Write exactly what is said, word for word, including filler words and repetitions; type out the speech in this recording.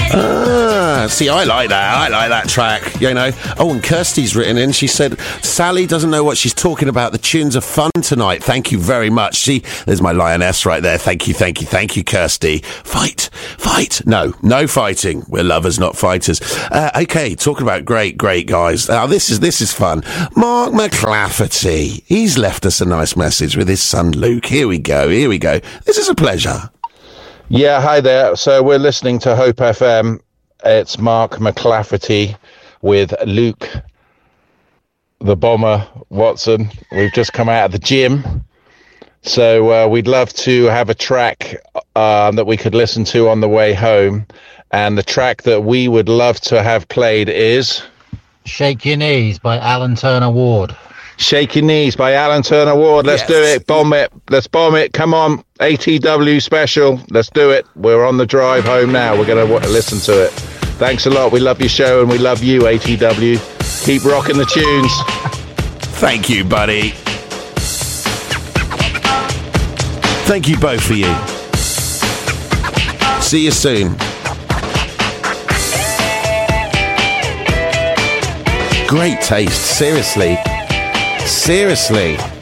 Ah, see, I like that. I like that track, you know. Oh, and Kirsty's written in. She said, Sally doesn't know what she's talking about. The tunes are fun tonight. Thank you very much. See, there's my lioness right there. Thank you, thank you, thank you, Kirsty. Fight, fight. No, no fighting. We're lovers, not fighters. Uh, okay, talking about great, great guys. Now, this is this is fun. Mark McClafferty. He's left us a nice message with his son Luke. Here we go, here we go. This is a pleasure. Yeah, hi there. So we're listening to Hope F M. It's Mark McClafferty with Luke, the bomber, Watson. We've just come out of the gym. So uh, we'd love to have a track uh, that we could listen to on the way home. And the track that we would love to have played is... Shake Your Knees by Alan Turner Ward. Shake Your Knees by Alan Turner Ward. Let's yes. do it. Bomb it. Let's bomb it. Come on. A T W special. Let's do it. We're on the drive home now. We're going to w- listen to it. Thanks a lot. We love your show and we love you, A T W. Keep rocking the tunes. Thank you, buddy. Thank you both for you. See you soon. Great taste. Seriously. Seriously.